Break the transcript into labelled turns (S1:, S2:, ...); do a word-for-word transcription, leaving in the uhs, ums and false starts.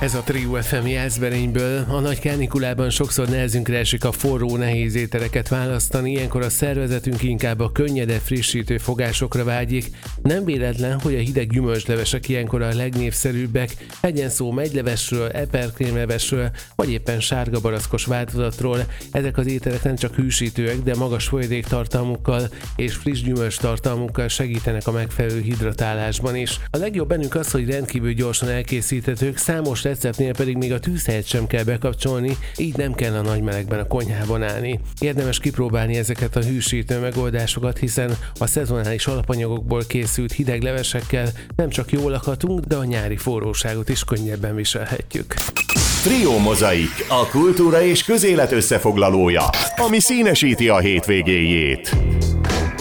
S1: Ez a Trio ef em Jászberényből. A nagy kánikulában sokszor nehezünkre esik a forró, nehéz ételeket választani, ilyenkor a szervezetünk inkább a könnyedebb, frissítő fogásokra vágyik. Nem véletlen, hogy a hideg gyümölcslevesek ilyenkor a legnépszerűbbek, legyen szó megylevesről, eperkrémlevesről, vagy éppen sárga barackos változatról. Ezek az ételek nem csak hűsítőek, de magas folyadéktartalmukkal és friss gyümölcstartalmukkal segítenek a megfelelő hidratálásban is. A legjobb bennük az, hogy rendkívül gyorsan elkészíthetők, számos receptnél pedig még a tűzhelyet sem kell bekapcsolni, így nem kell a nagy melegben a konyhában állni. Érdemes kipróbálni ezeket a hűsítő megoldásokat, hiszen a szezonális alapanyagokból készült hideg levesekkel nem csak jól lakhatunk, de a nyári forróságot is könnyebben viselhetjük.
S2: Trio Mozaik, a kultúra és közélet összefoglalója, ami színesíti a hétvégéjét.